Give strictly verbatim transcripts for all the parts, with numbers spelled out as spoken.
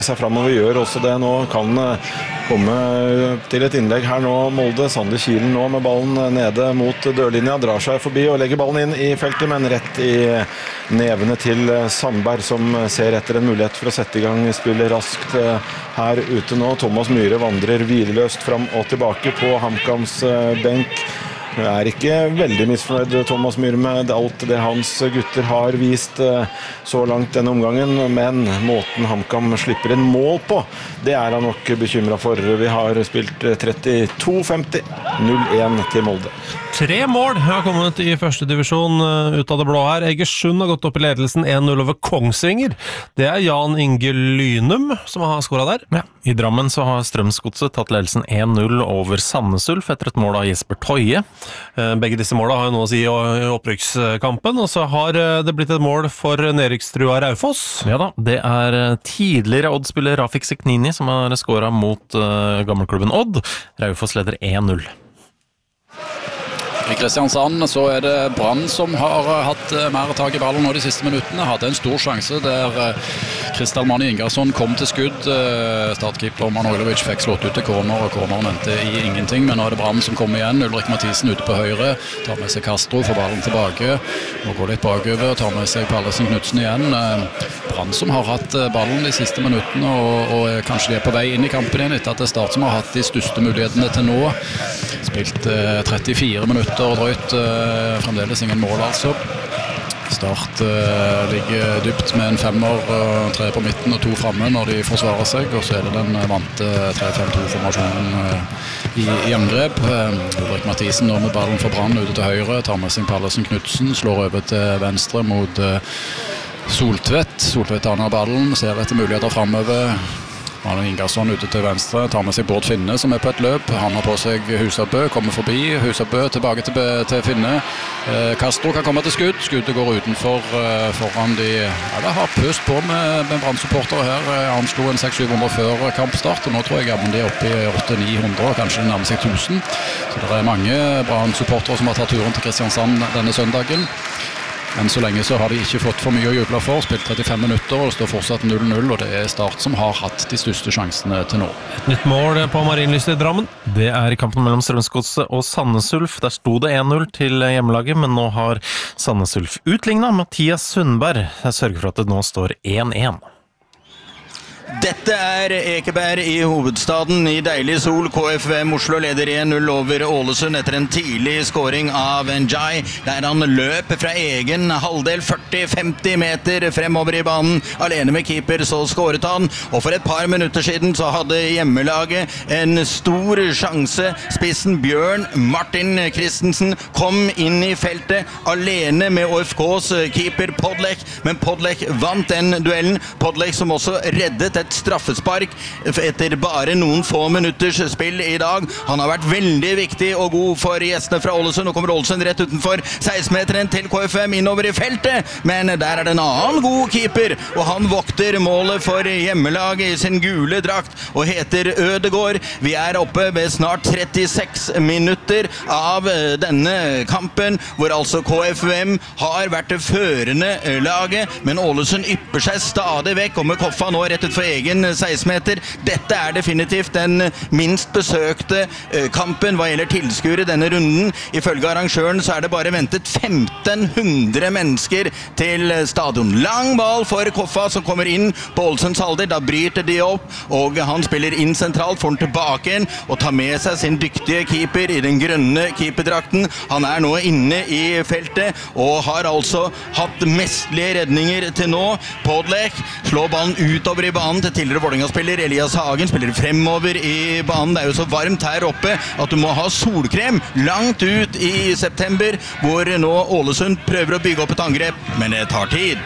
seg fremover gjør også det nå, kan komme til et innlegg her nå, Molde, Sander Kielen nå med ballen nede mot dørlinja, drar seg forbi og legger ballen inn i feltet, men rett i nevene til Sandberg, som ser etter en mulighet for å sette i gang spillet raskt her ute nå. Thomas Myhre vandrer hvileløst fram og tilbake på HamKams benk. Jeg er ikke veldig misfornøyd, Thomas Myhre, med alt det hans gutter har vist så langt denne omgangen, men måten HamKam slipper en mål på, det er han nok bekymret for. Vi har spilt trettito femti, null én til Molde. Tre mål har kommet i første divisjon ut av det blå her. Egersund har gått opp i ledelsen en null over Kongsvinger. Det er Jan Inge Lynum som har skåret der. Ja, i Drammen så har Strømsgodset tatt ledelsen en null over Sandnes Ulf etter et mål av Jesper Toje. Begge disse målene har jo noe å si i opprykkskampen, og så har det blitt et mål for nedrykkstrua Raufoss. Ja da, det er tidligere Odd-spiller Rafik Seknini som har skåret mot uh, gammelklubben Odd. Raufoss leder en null. I Kristiansand så er det Brann som har hatt mer tak i ballen nå de siste minuttene. Hadde en stor sjanse der Kristal Mani Ingersson kom til skudd. Startkeeper Manojlovic fikk slått ut til corner, og corneren endte i ingenting. Men nå er det Brann som kommer igjen. Ulrik Mathisen ute på høyre. Tar med seg Castro, får ballen tilbake. Må gå litt bakover, tar med seg Pallesen Knudsen igjen. Brann som har hatt ballen de siste minuttene, og, og kanskje de er på vei inn i kampen igjen etter at det er Start som har hatt de største mulighetene til nå. Spilt eh, trettifire minutter og drøyt, eh, fremdeles ingen mål altså. Start eh, ligger dypt med en femmer, og tre på midten og to fremme når de forsvarer seg, og så er det den vante tre fem to-formasjonen eh, i, i angrep. Eh, Ulrik Mathisen nå med ballen for Brann ute til høyre, tar med seg Pallesen Knudsen, slår over til venstre mot eh, Soltvedt. Soltvedt aner ballen, ser etter muligheter fremover. Manu Ingersson ute til venstre, tar med seg Bård Finne som er på et løp. Han har på seg Husabø, kommer forbi. Husabø tilbake til, til Finne. Eh, Castro kan komme til skudd. Skuddet går utenfor eh, foran de... Ja, det har pøst på med, med Brann-supportere her. Han slo en seks til syv hundre før kampstart, og nå tror jeg at de er oppe i åtte til ni hundre, og kanskje nærmer seg tusen. Så det er mange Brann-supportere som har tatt turen til Kristiansand denne søndagen. Men så lenge så har de ikke fått for mye å juble for. Spilt trettifem minutter, og det står fortsatt null null, og det er Start som har hatt de største sjansene til nå. Et nytt mål på Marienlyst i Drammen. Det er i kampen mellom Strømsgodset og Sandnes Ulf. Der sto det en null til hjemmelaget, men nå har Sandnes Ulf utlignet. Mathias Sundberg sørger for at det nå står en en. Dette er Ekeberg i hovedstaden i deilig sol. K F M Oslo leder en null over Ålesund etter en tidlig scoring av Njai, der han løper fra egen halvdel førti til femti meter fremover i banen. Alene med keeper så skåret han, og for et par minutter siden så hadde hjemmelaget en stor sjanse. Spissen Bjørn Martin Christensen kom inn i feltet alene med O F K's keeper Podlek, men Podlek vant den duellen. Podlek som også reddet et straffespark etter bare noen få minutters spill i dag. Han har vært veldig viktig og god for gjestene fra Ålesund. Nå kommer Ålesund rett utenfor seksten-meteren til K F M innover i feltet, men der er det en annen god keeper, og han vokter målet for hjemmelaget i sin gule drakt og heter Ødegård. Vi er oppe ved snart trettiseks minutter av denne kampen, hvor altså K F M har vært det førende laget, men Ålesund ypper seg stadig vekk, og med Koffa nå rett ut for egen seksten-meter. Dette er definitivt den minst besøkte kampen hva gjelder tilskuere denne runden. Ifølge arrangøren så er det bare ventet femten hundre mennesker til stadion. Lang ball for Koffa som kommer inn på Ålesunds halvdel. Da bryter de opp, og han spiller inn sentralt, får han tilbake inn og tar med seg sin dyktige keeper i den grønne keeperdrakten. Han er nå inne i feltet og har altså hatt mestlige redninger til nå. Podlek slår ballen utover i banen til tidligere Vålerenga-spiller Elias Hagen, spiller fremover i banen. Det er jo så varmt her oppe at du må ha solkrem langt ut i september, hvor nå Ålesund prøver å bygge opp et angrep, men det tar tid.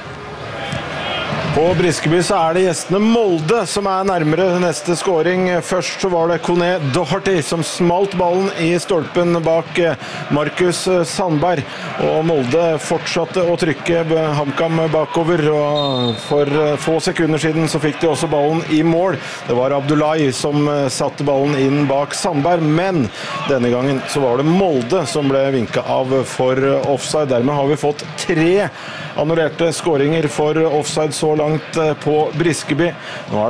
På Briskeby så er det gjestene Molde som er nærmere neste scoring. Først så var det Kone Doherty som smalt ballen i stolpen bak Markus Sandberg, og Molde fortsatte å trykke HamKam bakover, og for få sekunder siden så fikk de også ballen i mål. Det var Abdullahi som satte ballen inn bak Sandberg, men denne gangen så var det Molde som ble vinket av for offside. Dermed har vi fått tre annullerte skåringer for offside så langt på Briskeby. Nå er